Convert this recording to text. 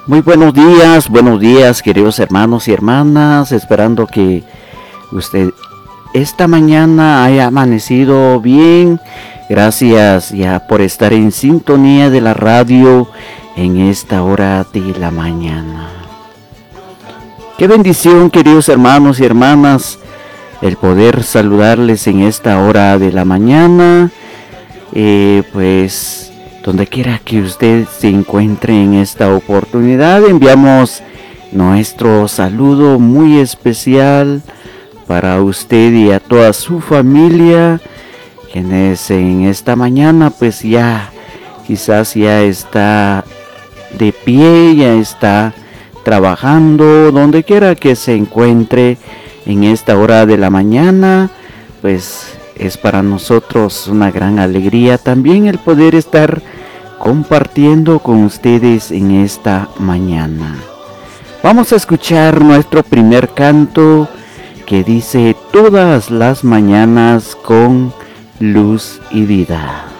Muy buenos días queridos hermanos y hermanas, esperando que usted esta mañana haya amanecido bien. Gracias ya por estar en sintonía de la radio en esta hora de la mañana. Qué bendición queridos hermanos y hermanas el poder saludarles en esta hora de la mañana. Pues donde quiera que usted se encuentre en esta oportunidad, enviamos nuestro saludo muy especial para usted y a toda su familia, quienes en esta mañana pues ya quizás ya está de pie, ya está trabajando, donde quiera que se encuentre en esta hora de la mañana, pues es para nosotros una gran alegría también el poder estar compartiendo con ustedes en esta mañana. Vamos a escuchar nuestro primer canto que dice: todas las mañanas con luz y vida.